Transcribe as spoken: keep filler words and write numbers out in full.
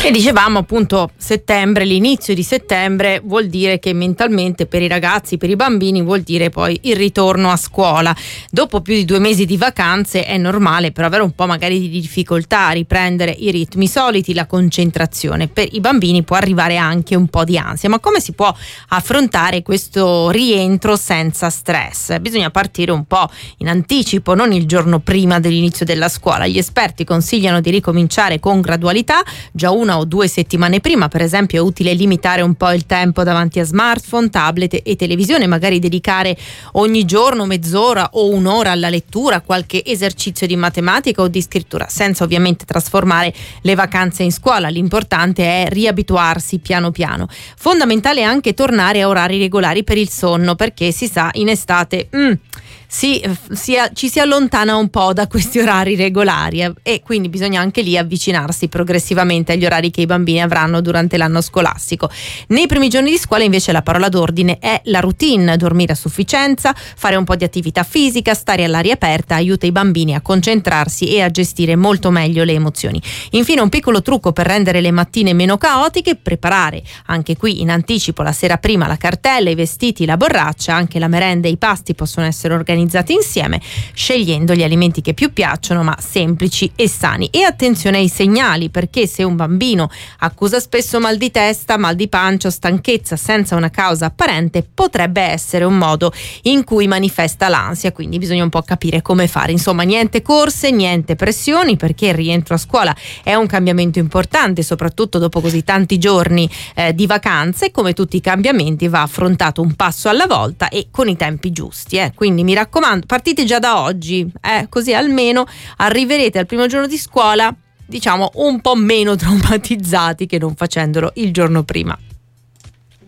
E dicevamo appunto settembre, l'inizio di settembre vuol dire che mentalmente per i ragazzi, per i bambini vuol dire poi il ritorno a scuola. Dopo più di due mesi di vacanze è normale però avere un po' magari di difficoltà a riprendere i ritmi soliti, la concentrazione. Per i bambini può arrivare anche un po' di ansia, ma come si può affrontare questo rientro senza stress? Bisogna partire un po' in anticipo, non il giorno prima dell'inizio della scuola. Gli esperti consigliano di ricominciare con gradualità, già una o due settimane prima. Per esempio è utile limitare un po' il tempo davanti a smartphone, tablet e televisione, magari dedicare ogni giorno mezz'ora o un'ora alla lettura, qualche esercizio di matematica o di scrittura, senza ovviamente trasformare le vacanze in scuola. L'importante è riabituarsi piano piano. Fondamentale anche tornare a orari regolari per il sonno, perché si sa in estate mm, si, si, ci si allontana un po' da questi orari regolari eh, e quindi bisogna anche lì avvicinarsi progressivamente agli orari che i bambini avranno durante l'anno scolastico. Nei primi giorni di scuola invece la parola d'ordine è la routine: dormire a sufficienza, fare un po' di attività fisica, stare all'aria aperta aiuta i bambini a concentrarsi e a gestire molto meglio le emozioni. Infine un piccolo trucco per rendere le mattine meno caotiche: preparare anche qui in anticipo la sera prima la cartella, i vestiti, la borraccia. Anche la merenda e i pasti possono essere organizzati insieme, scegliendo gli alimenti che più piacciono ma semplici e sani. E attenzione ai segnali, perché se un bambino accusa spesso mal di testa, mal di pancia o stanchezza senza una causa apparente, potrebbe essere un modo in cui manifesta l'ansia, quindi bisogna un po' capire come fare. Insomma, niente corse, niente pressioni, perché il rientro a scuola è un cambiamento importante, soprattutto dopo così tanti giorni eh, di vacanze. Come tutti i cambiamenti va affrontato un passo alla volta e con i tempi giusti, eh. Quindi mi raccomando, partite già da oggi, eh, così almeno arriverete al primo giorno di scuola, diciamo, un po' meno traumatizzati che non facendolo il giorno prima.